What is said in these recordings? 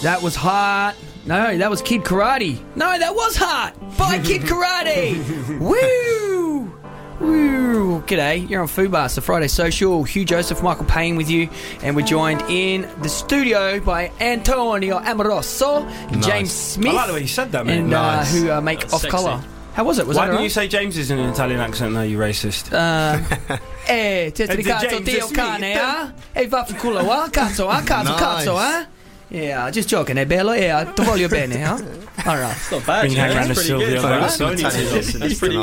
That was hot. No, that was Kid Karate. No, that was hot by Kid Karate. Woo! Woo! G'day, you're on Foodbus, the Friday Social. Hugh Joseph, Michael Payne with you, and we're joined in the studio by Antonio Amoroso, Nice. James Smith. I like the way you said that, man. And Nice. who make That's Off sexy. Colour. How was it? Was Why that didn't all you say James is in an Italian accent? No, you racist. testa di cazzo, James Dio Smith. cane, eh? E vaffanculo, cazzo, cazzo, eh? Yeah, just joking, è bello, yeah, ti voglio bene, huh? Alright. It's not bad. Bring hang around That's the pretty Sylvia good. Berlusconi. That's pretty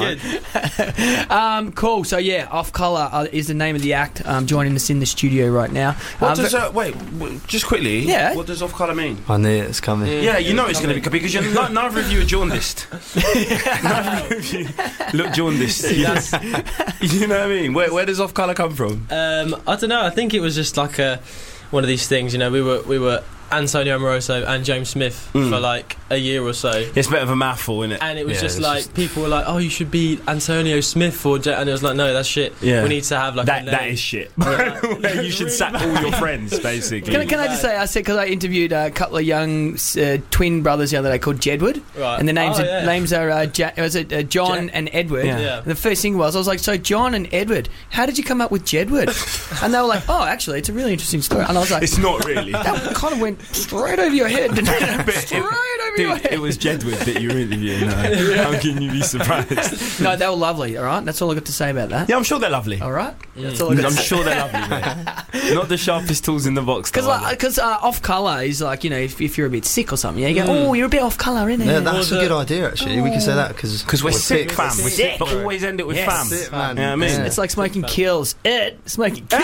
good. Cool, so yeah, Off Colour is the name of the act, joining us in the studio right now. What does just quickly? Yeah. What does off colour mean? I knew it's coming. Yeah, you know it's going to be because neither of you are jaundiced. Neither of you look jaundiced. You know what I mean? Where does off colour come from? I don't know. I think it was just like one of these things. You know, we were Antonio Amoroso and James Smith for like a year or so. It's a bit of a mouthful, isn't it? And it was Yeah, just it's like just- people were like, "Oh, you should be Antonio Smith," and it was like, "No, that's shit. Yeah. We need to have like a name." That is shit. You should sack all your friends, basically. Can I just say, I said, because I interviewed a couple of young twin brothers the other day called Jedward, Right. and the names Oh, are, yeah. names are John and Edward. Yeah. Yeah. And the first thing was, I was like, so John and Edward, how did you come up with Jedward? And they were like, oh, actually, it's a really interesting story. And I was like, It's not really. that kind of went straight over your head, didn't it? Straight over your Dude, head. it was Jedward that you were interviewing. How can you be surprised? No, they were lovely, all right? That's all I got to say about that. Yeah, I'm sure they're lovely. All right? That's all I got I'm to say. sure they're lovely, mate. Not the sharpest tools in the box. though, are they? Because off colour is like, you know, if you're a bit sick or something, yeah, you go, oh, you're a bit off colour, innit? Yeah, that's a Well, good idea, actually. We can say that because We're sick, sick. fam. We're sick, but always end it with fam. Sick, man. Yeah, I mean, Yeah. It's like smoking kills it. Smoking kills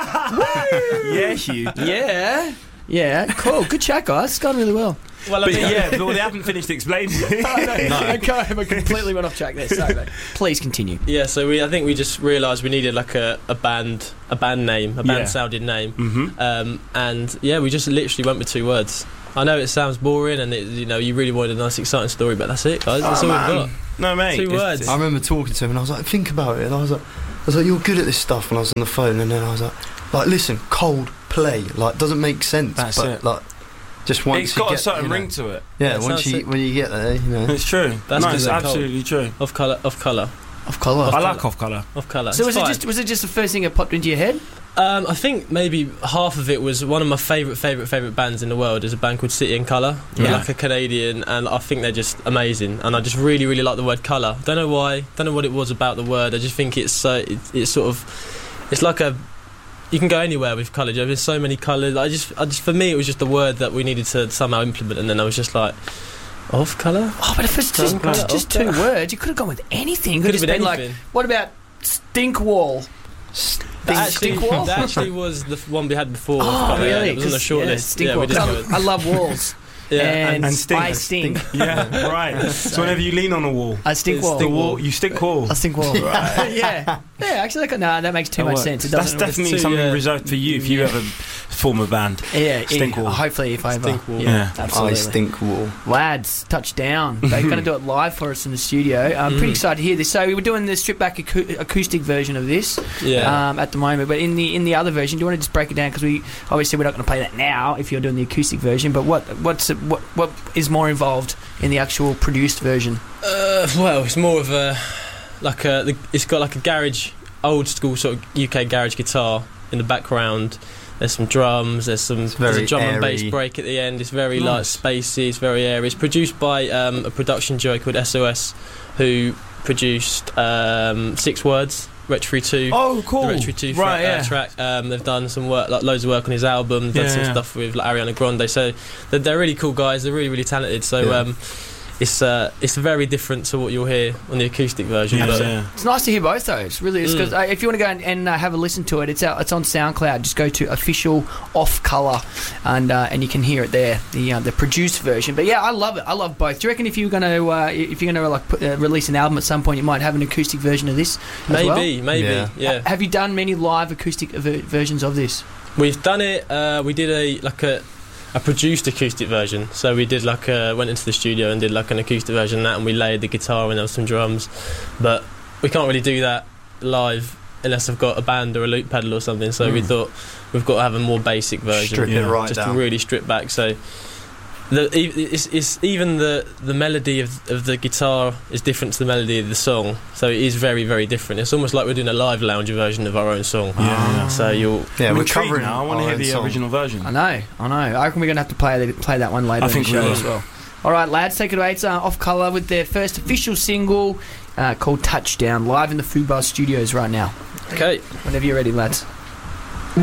yeah, Hugh. it. Yeah, cool. Good chat, guys. It's gone really well. Well, I But mean, yeah, but they haven't finished explaining. I completely went off track there. Sorry, mate. Please continue. yeah. So I think we just realised we needed like a band name, a band Yeah. sounding name. Mm-hmm. And yeah, we just literally went with 2 words. I know it sounds boring, and you really wanted a nice, exciting story, but that's it, guys. That's all we've got. No, mate. 2 words. I remember talking to him and I was like, think about it. And I was like, you're good at this stuff when I was on the phone. And then I was like, listen, cold play. Like, doesn't make sense. That's but it. like, just once It's you got get, a certain you know, ring to it. Yeah, Yeah, it once sounds sick. when you get there, you know. It's true. That's no, good, it's they're absolutely true. Off colour. Off colour. I like off colour. Off colour. So It's fine. was it just the first thing that popped into your head? I think maybe half of it was one of my favourite bands in the world is a band called City and Colour. They're Yeah. like a Canadian, and I think they're just amazing. And I just really, really like the word colour. Don't know why. Don't know what it was about the word. I just think it's sort of, it's like a. You can go anywhere with colour. There's so many colours. I just for me it was just the word that we needed to somehow implement, and then I was just like, off colour. Oh, but if it's just 2 words, you could have gone with anything. Could have just been like, what about stink wall? That actually was the one we had before. Oh, really? It was on the short list. Stink Yeah, wall. we just 'Cause I love walls. Yeah, and stink. I stink. Yeah, right. So whenever you lean on a wall, I stink wall. the wall, you stick wall. I stink wall. Yeah. Yeah, actually, that makes too much sense. It That's doesn't. definitely too, something yeah. reserved for you if you ever form a band. Yeah, Stink wall. Hopefully, if I ever. Stink wall. Yeah. Absolutely. I stink wall. Lads, touchdown. They're going to do it live for us in the studio. I'm pretty excited to hear this. So we were doing the stripped back acoustic version of this at the moment, but in the other version, do you want to just break it down? Because we obviously we're not going to play that now if you're doing the acoustic version. But what is more involved in the actual produced version? Well, it's more of a it's got like a garage, old school sort of UK garage guitar in the background. There's some drums. There's a very drum and bass airy. break at the end. It's very like spacey. It's very airy. It's produced by a production duo called SOS, who produced 6 Words, Retro 2. Oh, cool. The Retro 2 Right, yeah. track. They've done some work, like loads of work on his album. They've done some stuff with like Ariana Grande. So they're really cool guys. They're really, really talented. So it's very different to what you'll hear on the acoustic version. Yeah, but yeah. It's nice to hear both those. Really, because if you want to go and have a listen to it, it's on SoundCloud. Just go to official Off Colour, and you can hear it there, the produced version. But yeah, I love it. I love both. Do you reckon if you're gonna release an album at some point, you might have an acoustic version of this? As well? Maybe. Yeah. Have you done many live acoustic versions of this? We've done it. We did a produced acoustic version. So we did went into the studio and did like an acoustic version of that, and we layered the guitar and there was some drums. But we can't really do that live unless I've got a band or a loop pedal or something. So we thought we've got to have a more basic version. Strip it right just down. to really strip back. So It's even the melody of the guitar is different to the melody of the song, so it is very, very different. It's almost like we're doing a live lounge version of our own song. So we're covering now. I want to hear the original version. I know. I reckon we're going to have to play that one later in the show as well. All right, lads, take it away. It's Off Colour with their first official single called Touchdown, live in the Fubar Studios right now. Okay. Whenever you're ready, lads.